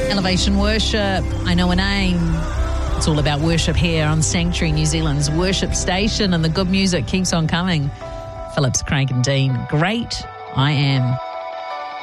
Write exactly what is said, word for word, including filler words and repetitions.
Elevation Worship, I Know a Name. It's all about worship here on Sanctuary New Zealand's worship station, and the good music keeps on coming. Phillips, Craig and Dean, Great I Am.